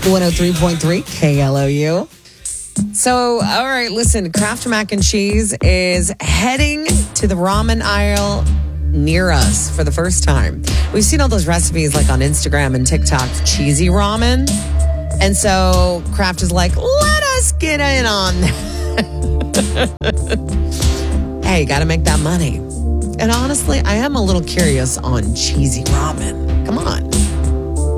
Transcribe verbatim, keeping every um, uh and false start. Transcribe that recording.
one oh three point three K L O U. So, all right, listen, Kraft Mac and Cheese is heading to the ramen aisle near us for the first time. We've seen all those recipes like on Instagram and TikTok, cheesy ramen. And so Kraft is like, let us get in on that. Hey, got to make that money. And honestly, I am a little curious on cheesy ramen. Come on.